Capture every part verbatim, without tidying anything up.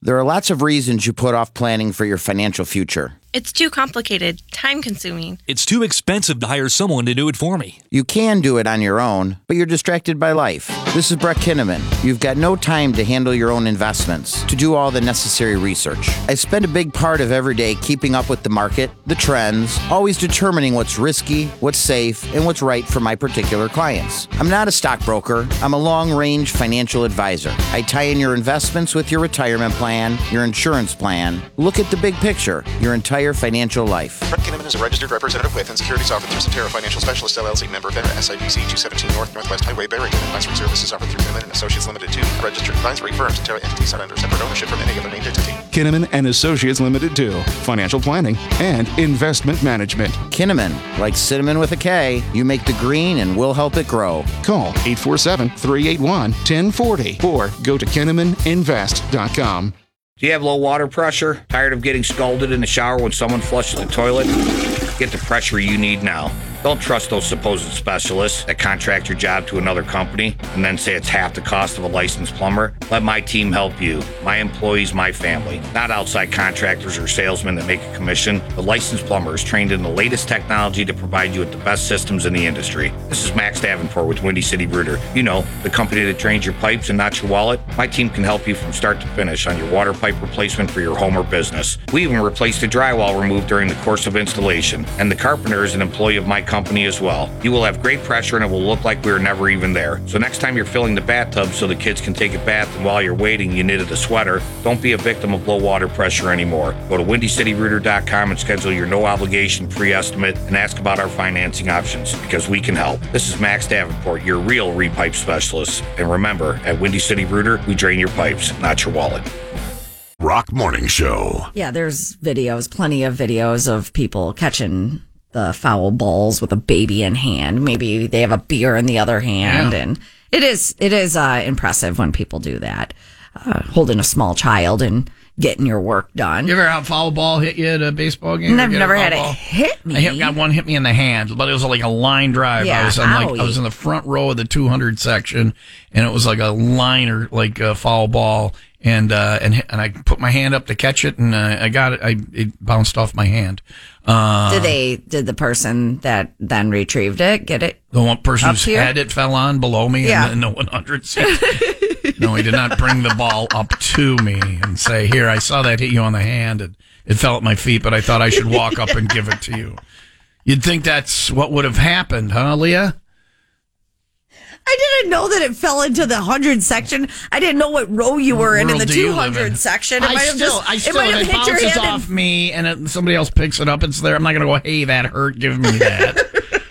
There are lots of reasons you put off planning for your financial future. It's too complicated, time-consuming. It's too expensive to hire someone to do it for me. You can do it on your own, but you're distracted by life. This is Brett Kinnaman. You've got no time to handle your own investments, to do all the necessary research. I spend a big part of every day keeping up with the market, the trends, always determining what's risky, what's safe, and what's right for my particular clients. I'm not a stockbroker. I'm a long-range financial advisor. I tie in your investments with your retirement plan, your insurance plan. Look at the big picture, your entire financial life. Brett Kinnaman is a registered representative with and securities offered through Cetera Financial Specialist, L L C, member FINRA, S I B C two seventeen North Northwest Highway, Barrington. Advisory services offered through Kinnaman and Associates Limited, two. Registered advisory firm. Cetera entities not under separate ownership from any other named entity. Kinnaman and Associates Limited, two. Financial planning and investment management. Kinnaman, like cinnamon with a K, you make the green and we'll help it grow. Call eight four seven, three eight one, one oh four oh or go to kinnaman invest dot com. Do you have low water pressure? Tired of getting scalded in the shower when someone flushes the toilet? Get the pressure you need now. Don't trust those supposed specialists that contract your job to another company and then say it's half the cost of a licensed plumber. Let my team help you. My employees, my family. Not outside contractors or salesmen that make a commission. The licensed plumber is trained in the latest technology to provide you with the best systems in the industry. This is Max Davenport with Windy City Rooter. You know, the company that drains your pipes and not your wallet. My team can help you from start to finish on your water pipe replacement for your home or business. We even replaced the drywall removed during the course of installation. And the carpenter is an employee of my company. company as well. You will have great pressure and it will look like we were never even there. So next time you're filling the bathtub so the kids can take a bath and while you're waiting you knitted a sweater, don't be a victim of low water pressure anymore. Go to windy city rooter dot com and schedule your no obligation free estimate and ask about our financing options because we can help. This is Max Davenport, your real repipe specialist. And remember, at Windy City Rooter, we drain your pipes, not your wallet. Rock Morning Show. Yeah, there's videos, plenty of videos of people catching the foul balls with a baby in hand. Maybe they have a beer in the other hand. Yeah. And it is it is uh, impressive when people do that. Uh, holding a small child and getting your work done. You ever have a foul ball hit you at a baseball game? I've never had ball? it hit me. I hit, got one hit me in the hand, but it was like a line drive. Yeah, I was on like I was in the front row of the two hundred section, and it was like a liner, like a foul ball. And uh, and and I put my hand up to catch it, and uh, I got it. I it bounced off my hand. Uh, did they? Did the person that then retrieved it get it? The one person whose head it fell on below me yeah. in the, in the one hundred section. No, he did not bring the ball up to me and say, "Here, I saw that hit you on the hand, and it fell at my feet, but I thought I should walk up and give it to you." You'd think that's what would have happened, huh, Leah? I didn't know that it fell into the one hundred section. I didn't know what row you were in in the two hundred section. It I might have still, just, I still, it might have it hit your bounces hand off and... me, and it, somebody else picks it up. It's there. I'm not going to go, hey, that hurt. Give me that.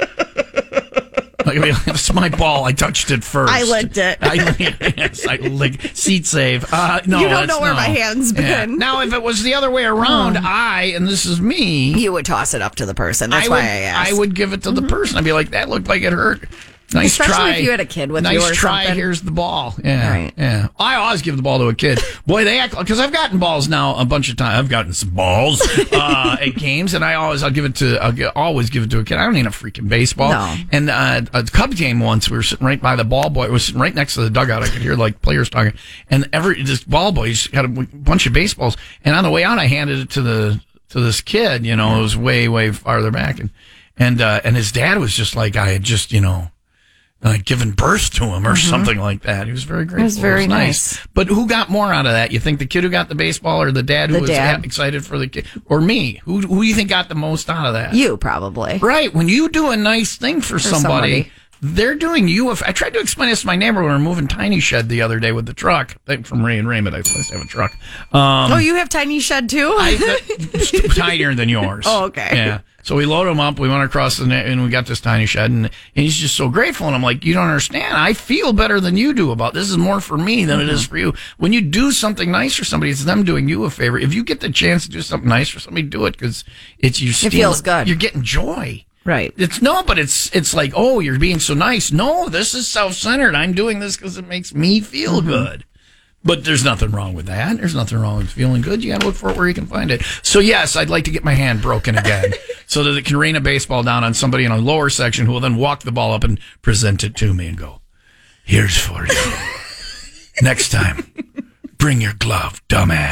Like, it's my ball. I touched it first. I licked it. I, yes, I licked. Seat save. Uh, no, you don't know where no. my hand's been. Yeah. Now, if it was the other way around, um, I, and this is me. You would toss it up to the person. That's I why would, I asked. I would give it to the person. I'd be like, that looked like it hurt. Nice Especially try. if you had a kid with nice you or try. something. Here's the ball. Yeah, right. yeah. I always give the ball to a kid. Boy, they act because I've gotten balls now a bunch of times. I've gotten some balls uh, at games, and I always I'll give it to I'll give, always give it to a kid. I don't need a freaking baseball. No. And uh, a Cubs game once, we were sitting right by the ball boy. It was sitting right next to the dugout. I could hear like players talking, and every this ball boy's got a bunch of baseballs. And on the way out, I handed it to the to this kid. You know, it was way way farther back, and and uh, and his dad was just like I had just you know. Like given birth to him or mm-hmm. something like that. He was very grateful. It was very it was nice. nice. But who got more out of that? You think the kid who got the baseball or the dad who the was dad. excited for the kid? Or me? Who who do you think got the most out of that? You, probably. Right. When you do a nice thing for, for somebody, somebody, they're doing you. A, I tried to explain this to my neighbor when we were moving Tiny Shed the other day with the truck. From Ray and Raymond, I supposed to have a truck. Um, oh, you have Tiny Shed too? I, uh, tinier than yours. Oh, okay. Yeah. So we load him up. We went across the net and we got this tiny shed, and, and he's just so grateful. And I'm like, you don't understand. I feel better than you do about this. Is more for me than mm-hmm. it is for you. When you do something nice for somebody, it's them doing you a favor. If you get the chance to do something nice for somebody, do it because it's you. Steal, it feels good. You're getting joy. Right. It's no, but it's it's like, oh, you're being so nice. No, this is self-centered. I'm doing this because it makes me feel mm-hmm. good. But there's nothing wrong with that. There's nothing wrong with feeling good. You got to look for it where you can find it. So, yes, I'd like to get my hand broken again so that it can rain a baseball down on somebody in a lower section who will then walk the ball up and present it to me and go, here's for you. Next time, bring your glove, dumbass.